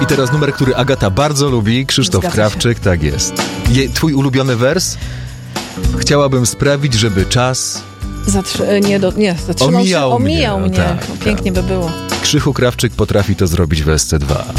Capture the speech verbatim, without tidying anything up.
I teraz numer, który Agata bardzo lubi, Krzysztof Zgadza Krawczyk, się. tak jest. Je, twój ulubiony wers? Chciałabym sprawić, żeby czas Zatrzy- nie, do, nie, zatrzymał omijał się, omijał mnie. mnie. No tak, Pięknie by było. Krzychu Krawczyk potrafi to zrobić w S C dwa.